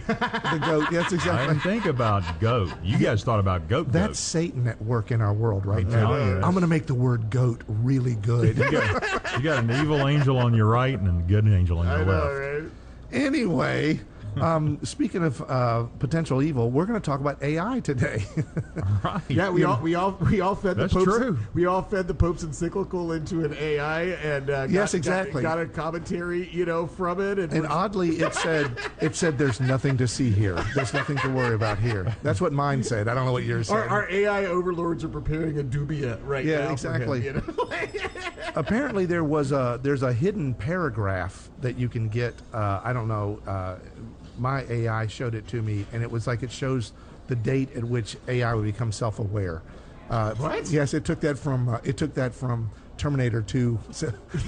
The goat. That's I exactly. didn't think about goat. You guys thought about goat. That's Satan at work in our world right now. telling you, I'm going to make the word goat really good. You got an evil angel on your right and a good angel on your left. Right? Anyway, speaking of potential evil, we're going to talk about AI today. Right. Yeah, we all fed That's the Pope's, true. We all fed the Pope's encyclical into an AI and Yes, exactly. got a commentary, from it. And oddly, it said there's nothing to see here. There's nothing to worry about here. That's what mine said. I don't know what yours said. our AI overlords are preparing a dubia right now. Yeah, for him, exactly. Apparently, there's a hidden paragraph that you can get. I don't know. My AI showed it to me, and it was like it shows the date at which AI would become self-aware. What? Yes, it took that from Terminator 2. So,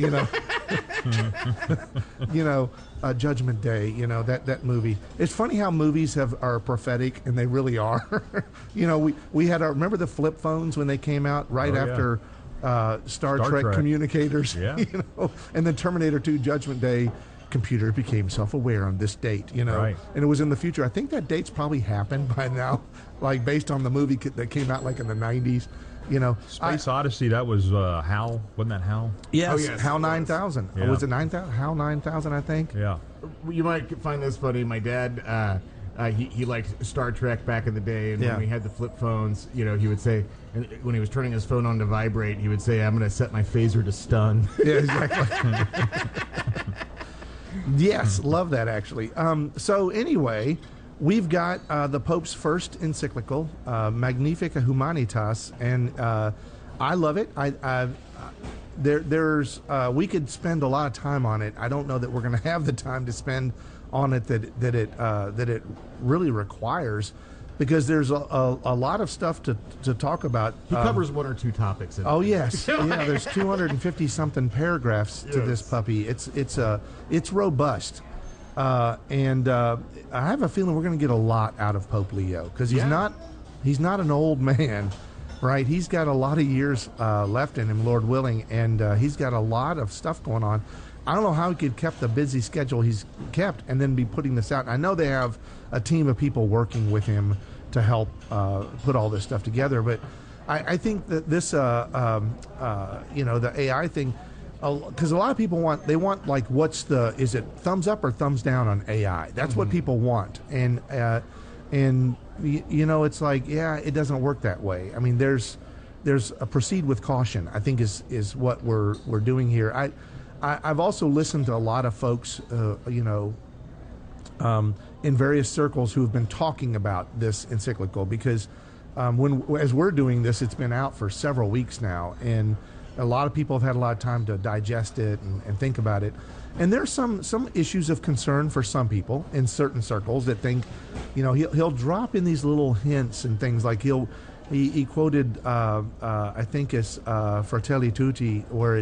Judgment Day. That movie. It's funny how movies are prophetic, and they really are. We had remember the flip phones when they came out right Oh, yeah. after Star Trek communicators. Yeah. And then Terminator 2 Judgment Day. Computer became self-aware on this date, Right. and it was in the future. I think that date's probably happened by now, like based on the movie that came out like in the 90s, Space Odyssey, that was HAL, wasn't that HAL? Yes, Oh, yes, HAL it was. 9000. Yeah. Was it 9000? HAL 9000, I think. Yeah. You might find this funny. My dad, he liked Star Trek back in the day, and Yeah. when we had the flip phones, he would say, and when he was turning his phone on to vibrate, he would say, "I'm going to set my phaser to stun." Yeah, exactly. Yes, love that actually. So anyway, we've got the Pope's first encyclical, Magnifica Humanitas, and I love it. We could spend a lot of time on it. I don't know that we're going to have the time to spend on it that it really requires, because there's a lot of stuff to talk about. He covers one or two topics. Oh yes, yeah. There's 250 something paragraphs to this puppy. It's robust, and I have a feeling we're going to get a lot out of Pope Leo, because he's not an old man, right? He's got a lot of years left in him, Lord willing, and he's got a lot of stuff going on. I don't know how he could kept the busy schedule he's kept and then be putting this out. I know they have a team of people working with him to help put all this stuff together, but I think that this, the AI thing, because a lot of people want like, is it thumbs up or thumbs down on AI? That's what people want, and it's like, yeah, it doesn't work that way. I mean, there's a proceed with caution, I think is what we're doing here. I've also listened to a lot of folks, in various circles who have been talking about this encyclical, because as we're doing this, it's been out for several weeks now, and a lot of people have had a lot of time to digest it and think about it. And there's some issues of concern for some people in certain circles that think, he'll drop in these little hints and things like he quoted I think it's Fratelli Tutti, where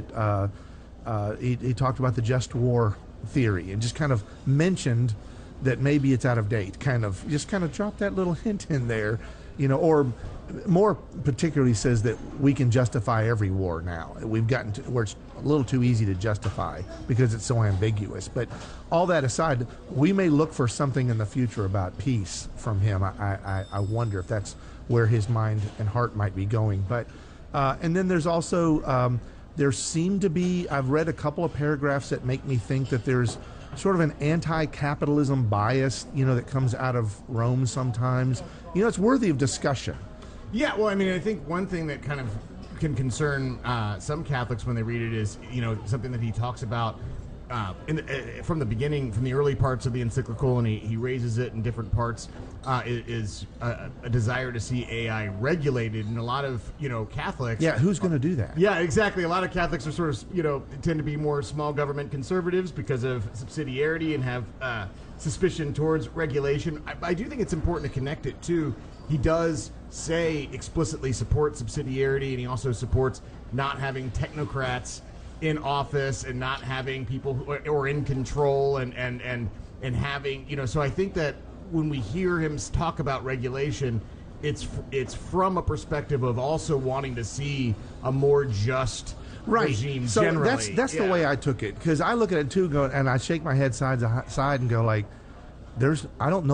he talked about the just war theory and just kind of mentioned that maybe it's out of date, kind of dropped that little hint in there, or more particularly says that we can justify every war now. We've gotten to where it's a little too easy to justify because it's so ambiguous. But all that aside, we may look for something in the future about peace from him. I wonder if that's where his mind and heart might be going. But and then there's also there seem to be, I've read a couple of paragraphs that make me think that there's sort of an anti-capitalism bias, that comes out of Rome sometimes. It's worthy of discussion. Yeah, well, I mean, I think one thing that kind of can concern some Catholics when they read it is, something that he talks about from the beginning, from the early parts of the encyclical, and he raises it in different parts, is a desire to see AI regulated, and a lot of Catholics. Yeah, who's going to do that? Yeah, exactly. A lot of Catholics are sort of tend to be more small government conservatives because of subsidiarity and have suspicion towards regulation. I do think it's important to connect it too. He does say explicitly support subsidiarity, and he also supports not having technocrats in office and not having people who are in control and having, so I think that when we hear him talk about regulation, it's from a perspective of also wanting to see a more just regime so generally. That's the way I took it, because I look at it too, and I shake my head side to side and go like, I don't know